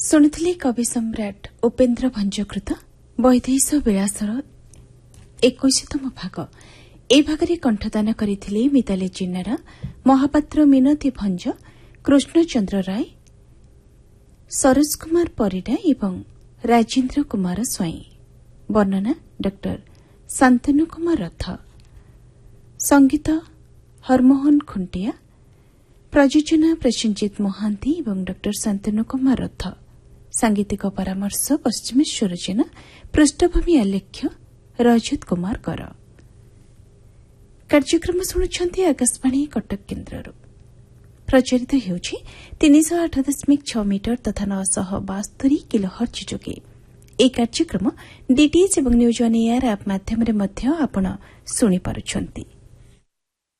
ଶୁଣିଥିଲେ କବି ସମ୍ରାଟ ଉପେନ୍ଦ୍ର ଭଞ୍ଜକୃତ ବୈଦେଶ ବିଳାସର 21ତମ ଭାଗ। ଏହି ଭାଗରେ କଣ୍ଠଦାନ କରିଥିଲେ ମିତାଲି ଚିନ୍ନାରା, ମହାପାତ୍ର ମିନତୀ ଭଞ୍ଜ, କୃଷ୍ଣଚନ୍ଦ୍ର ରାୟ, ସରୋଜ କୁମାର ପରିଡ଼ା ଏବଂ ରାଜେନ୍ଦ୍ର କୁମାର ସ୍ୱାଇଁ। ବର୍ଣ୍ଣନା ଡ ଶାନ୍ତନୁ କୁମାର ରଥ। ସଂଗୀତ ହରମୋହନ ଖୁଣ୍ଟିଆ। ପ୍ରଯୋଜନା ପ୍ରସେନଜିତ ମହାନ୍ତି ଏବଂ ଡ ଶାନ୍ତନୁ କୁମାର ରଥ। ସାଙ୍ଗୀତିକ ପରାମର୍ଶ ପଶ୍ଚିମେଶ୍ୱର ଜେନା। ପୃଷ୍ଠଭୂମି ଆଲେଖ୍ୟ ରଜତ କୁମାର କର। କାର୍ଯ୍ୟକ୍ରମ ଶୁଣୁଛନ୍ତି ଆକାଶବାଣୀ କଟକ କେନ୍ଦ୍ରରୁ। ପ୍ରଚାରିତ ହେଉଛି 308.6 ମିଟର ତଥା 972 କିଲୋହର୍ଟ୍ଜ ଯୋଗେ। ଏହି କାର୍ଯ୍ୟକ୍ରମ ଡିଟିଏଚ୍ ଏବଂ ନ୍ୟୁଜ୍ ଅନ୍ ଏୟାର ଆପ୍ ମାଧ୍ୟମରେ ମଧ୍ୟ ଆପଣ ଶୁଣିପାରୁଛନ୍ତି।